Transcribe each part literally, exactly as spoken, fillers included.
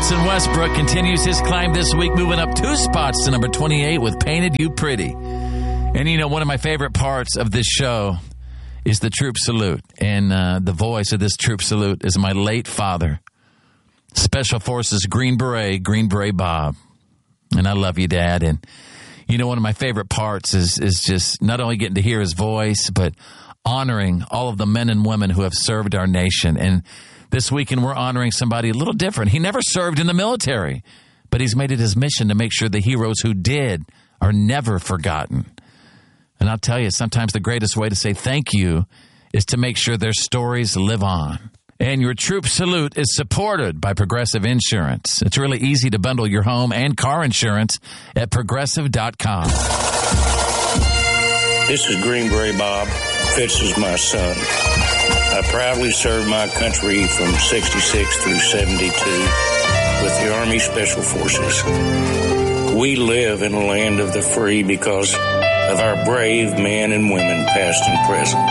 Jason Westbrook continues his climb this week, moving up two spots to number twenty-eight with Painted You Pretty. And, you know, one of my favorite parts of this show is the troop salute. And uh, the voice of this troop salute is my late father, Special Forces Green Beret, Green Beret Bob. And I love you, Dad. And, you know, one of my favorite parts is is just not only getting to hear his voice, but honoring all of the men and women who have served our nation. And this weekend, we're honoring somebody a little different. He never served in the military, but he's made it his mission to make sure the heroes who did are never forgotten. And I'll tell you, sometimes the greatest way to say thank you is to make sure their stories live on. And your troop salute is supported by Progressive Insurance. It's really easy to bundle your home and car insurance at progressive dot com. This is Green Beret Bob. Fitz is my son. I proudly served my country from sixty-six through seventy-two with the Army Special Forces. We live in a land of the free because of our brave men and women, past and present.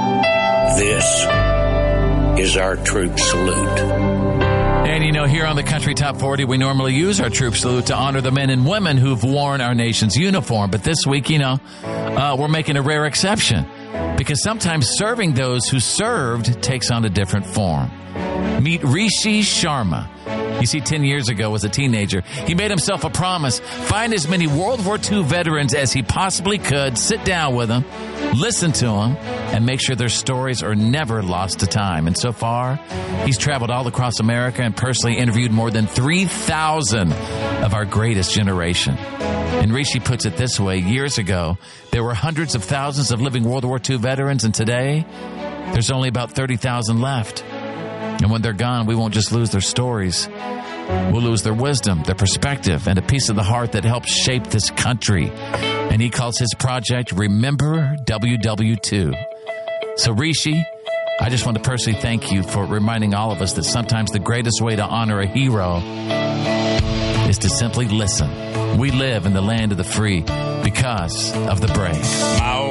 This is our troop salute. And, you know, here on the Country Top forty, we normally use our troop salute to honor the men and women who've worn our nation's uniform. But this week, you know, uh, we're making a rare exception because sometimes serving those who served takes on a different form. Meet Rishi Sharma. You see, ten years ago, as a teenager, he made himself a promise, find as many World War Two veterans as he possibly could, sit down with them, listen to them, and make sure their stories are never lost to time. And so far, he's traveled all across America and personally interviewed more than three thousand of our greatest generation. And Rishi puts it this way, years ago, there were hundreds of thousands of living World War Two veterans, and today, there's only about thirty thousand left. And when they're gone, we won't just lose their stories. We'll lose their wisdom, their perspective, and a piece of the heart that helped shape this country. And he calls his project Remember W W two. So, Rishi, I just want to personally thank you for reminding all of us that sometimes the greatest way to honor a hero is to simply listen. We live in the land of the free because of the brave.